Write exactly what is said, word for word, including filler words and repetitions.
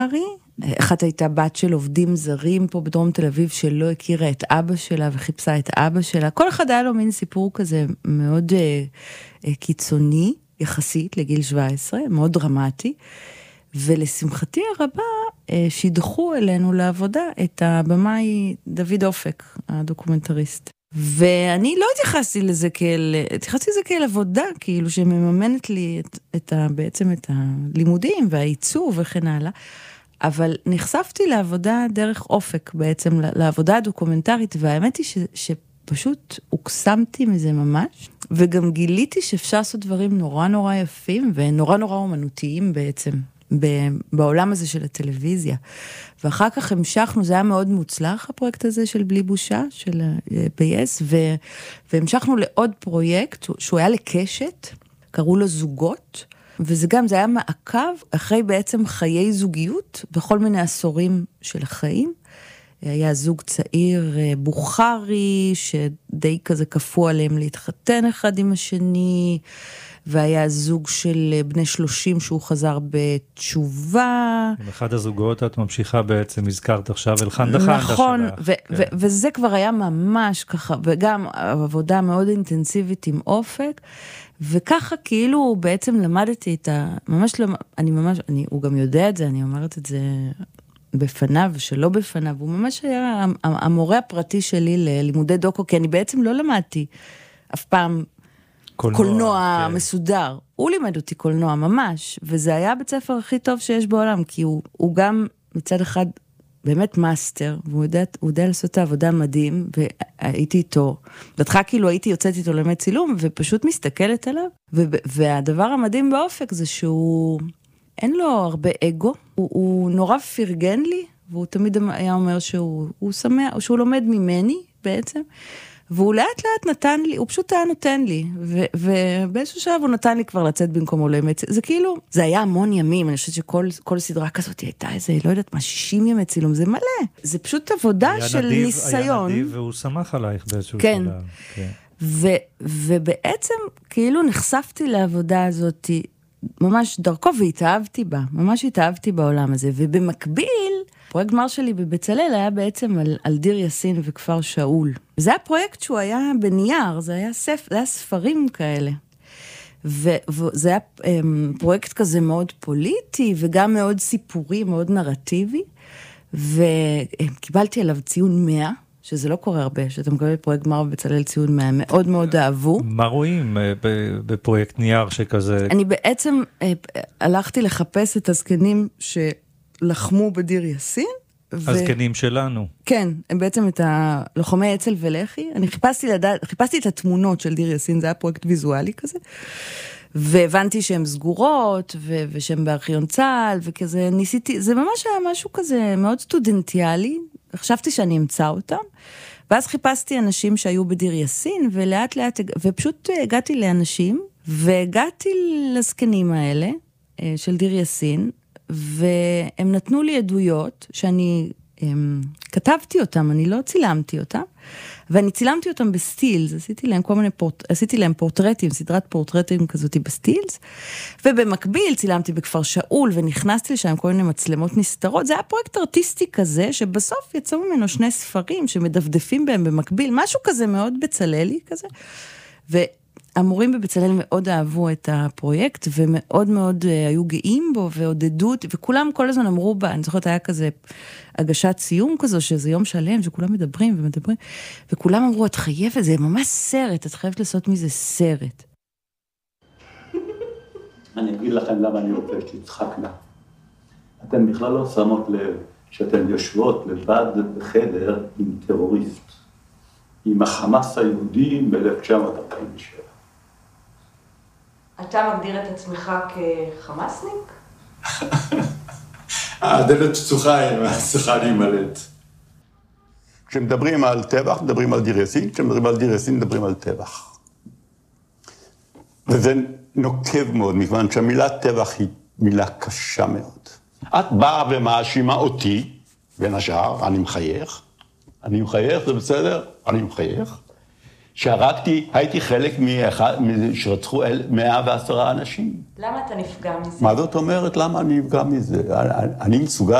אחת הייתה בת של עובדים זרים פה בדרום תל אביב שלא הכירה את אבא שלה וחיפשה את אבא שלה. כל אחד היה לו מין סיפור כזה מאוד אה, אה, קיצוני, יחסית לגיל שבע עשרה, מאוד דרמטי. ולשמחתי הרבה אה, שידחו אלינו לעבודה את הבמאי דוד אופק, הדוקומנטריסט. ואני לא התייחסתי לזה כאל, התייחסתי לזה כאל עבודה, כאילו שמממנת לי את, את ה, בעצם את הלימודים והעיצוב וכן הלאה. אבל נחשפתי לעבודה דרך אופק בעצם, לעבודה הדוקומנטרית, והאמת היא ש, שפשוט הוקסמתי מזה ממש, וגם גיליתי שאפשר לעשות דברים נורא נורא יפים, ונורא נורא אומנותיים בעצם, בעולם הזה של הטלוויזיה. ואחר כך המשכנו, זה היה מאוד מוצלח, הפרויקט הזה של בלי בושה, של פייס, והמשכנו לעוד פרויקט, שהוא היה לקשת, קראו לו זוגות, וזה גם, זה היה מעקב אחרי בעצם חיי זוגיות, בכל מיני עשורים של החיים. היה זוג צעיר בוכרי, שדי כזה כפו עליהם להתחתן אחד עם השני, והיה זוג של בני שלושים שהוא חזר בתשובה. עם אחד הזוגות את ממשיכה בעצם, הזכרת עכשיו אלחן דחן. נכון, ו- כן. ו- וזה כבר היה ממש ככה, וגם עבודה מאוד אינטנסיבית עם אופק, וככה כאילו בעצם למדתי את ה... ממש לא... אני ממש... אני, הוא גם יודע את זה, אני אומרת את זה בפניו ושלא בפניו, הוא ממש היה המורה הפרטי שלי ללימודי דוקו, כי אני בעצם לא למדתי אף פעם קולנוע, קולנוע כן. מסודר. הוא לימד אותי קולנוע ממש, וזה היה בית ספר הכי טוב שיש בעולם, כי הוא, הוא גם מצד אחד באמת מאסטר, והוא יודע, הוא יודע לעשות את העבודה מדהים, והייתי איתו, בתך כאילו הייתי יוצאת איתו למד צילום, ופשוט מסתכלת עליו, והדבר המדהים באופק זה שהוא, אין לו הרבה אגו, הוא, הוא נורא פרגן לי, והוא תמיד היה אומר שהוא, הוא שמח, שהוא לומד ממני בעצם, והוא לאט לאט נתן לי, הוא פשוט היה נותן לי, ובאיזשהו שלב הוא נתן לי כבר לצאת במקומו לאמץ, זה כאילו, זה היה המון ימים, אני חושבת שכל כל סדרה כזאת הייתה איזה, לא יודעת מה, שישים ימי צילום, זה מלא, זה פשוט עבודה של נדיב, ניסיון. היה נדיב והוא שמח עלייך באיזשהו כן. שלב. כן. ו, ובעצם כאילו נחשפתי לעבודה הזאת, ממש דרכו, והתאהבתי בה, ממש התאהבתי בעולם הזה, ובמקביל, פרויקט גמר שלי בבצלאל היה בעצם על, על דיר יאסין וכפר שאול. זה היה פרויקט שהוא היה בנייר, זה היה, ספ, זה היה ספרים כאלה. ו, וזה היה um, פרויקט כזה מאוד פוליטי, וגם מאוד סיפורי, מאוד נרטיבי, וקיבלתי עליו ציון מאה, שזה לא קורה הרבה, שאתה מקבל פרויקט גמר בבצלאל ציון מאה, מאוד מאוד אהבו. מה רואים בפרויקט נייר שכזה? אני בעצם הלכתי לחפש את הזקנים שלחמו בדיר יאסין. הזקנים שלנו. כן, הם בעצם את הלוחמי אצ"ל ולח"י. אני חיפשתי לדעת, חיפשתי את התמונות של דיר יאסין, זה היה פרויקט ויזואלי כזה. והבנתי שהן סגורות, ו- ושהן בארכיון צה"ל, וכזה ניסיתי, זה ממש היה משהו כזה מאוד סטודנטיאלי, חשבתי שאני אמצא אותם, ואז חיפשתי אנשים שהיו בדיר יאסין, ולאט לאט, ופשוט הגעתי לאנשים, והגעתי לזקנים האלה, של דיר יאסין, והם נתנו לי עדויות, שאני הם, כתבתי אותם, אני לא צילמתי אותם, ואני צילמתי אותם בסטילס, עשיתי להם כל מיני פורט, עשיתי להם פורטרטים, סדרת פורטרטים כזאת בסטילס, ובמקביל צילמתי בכפר שאול, ונכנסתי לשם כל מיני מצלמות נסתרות, זה היה פרויקט ארטיסטי כזה, שבסוף יצאו ממנו שני ספרים, שמדפדפים בהם במקביל, משהו כזה מאוד בצללי כזה, והמורים בבצלאל מאוד אהבו את הפרויקט, ומאוד מאוד היו גאים בו, ועודדו, וכולם כל הזמן אמרו בה, אני זוכרת היה כזה, הגשת סיום כזו, שזה יום שלם, שכולם מדברים ומדברים, וכולם אמרו, את חייבת, זה ממש סרט, את חייבת לעשות מזה סרט. אני אגיד לכם למה אני רוצה שתצחקנה. אתן בכלל לא שמות לב, שאתן יושבות לבד בחדר עם טרוריסט, עם החמאס היהודי ב-אלף תשע מאות ארבעים ושבע. אתה מגדיר את עצמך כחמאסניק? הדלת פתוחה, צריכה להימלט. כשמדברים על טבח, מדברים על דיר יאסין, כשמדברים על דיר יאסין, מדברים על טבח. וזה נוקב מאוד, מכיוון שהמילה טבח היא מילה קשה מאוד. את באה ומאשימה אותי, בין השאר, אני מחייך, אני מחייך, זה בסדר? אני מחייך. שהרגתי, הייתי חלק מאחד, שרצחו מאה ועשרה אנשים. למה אתה נפגע מזה? מה זאת אומרת? למה אני נפגע מזה? אני מסוגל